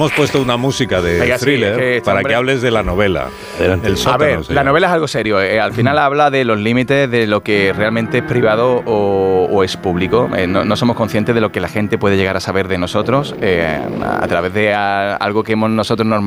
hemos puesto una música de Venga, sí, thriller que para que hables de la novela. El sótano, a ver, la novela es algo serio. Al final habla de los límites de lo que realmente es privado o es público. No somos conscientes de lo que la gente puede llegar a saber de nosotros a través de algo que hemos nosotros